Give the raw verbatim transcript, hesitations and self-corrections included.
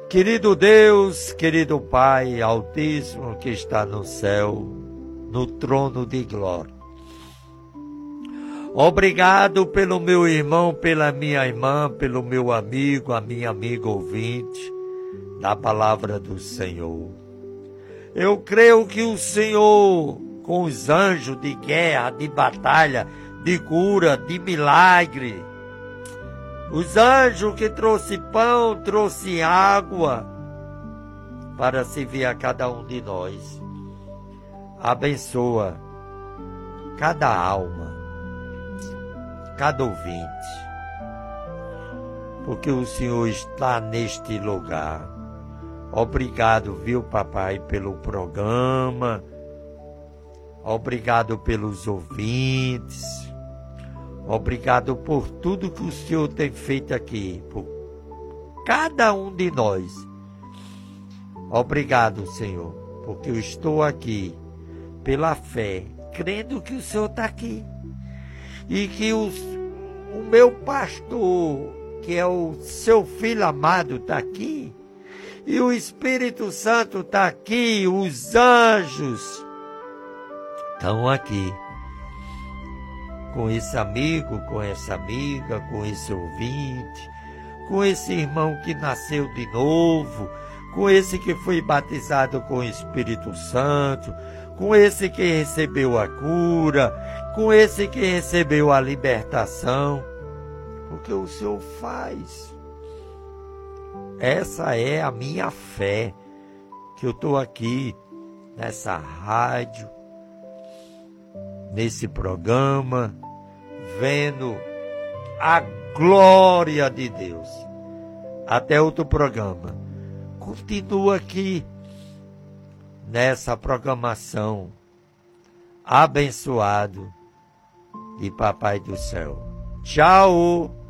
Querido Deus, querido Pai Altíssimo que está no céu, no trono de glória. Obrigado pelo meu irmão, pela minha irmã, pelo meu amigo, a minha amiga ouvinte da palavra do Senhor. Eu creio que o Senhor, com os anjos de guerra, de batalha, de cura, de milagre, os anjos que trouxe pão, trouxe água para servir a cada um de nós. Abençoa cada alma, cada ouvinte, porque o Senhor está neste lugar. Obrigado, viu, papai, pelo programa. Obrigado pelos ouvintes. Obrigado por tudo que o Senhor tem feito aqui, por cada um de nós. Obrigado, Senhor, porque eu estou aqui pela fé, crendo que o Senhor está aqui. E que os, o meu pastor, que é o seu filho amado, está aqui. E o Espírito Santo está aqui, os anjos estão aqui. Com esse amigo, com essa amiga, com esse ouvinte, com esse irmão que nasceu de novo, com esse que foi batizado com o Espírito Santo, com esse que recebeu a cura, com esse que recebeu a libertação, porque o Senhor faz. Essa é a minha fé, que eu estou aqui nessa rádio, nesse programa, vendo a glória de Deus. Até outro programa. Continua aqui nessa programação abençoado de Papai do Céu. Tchau!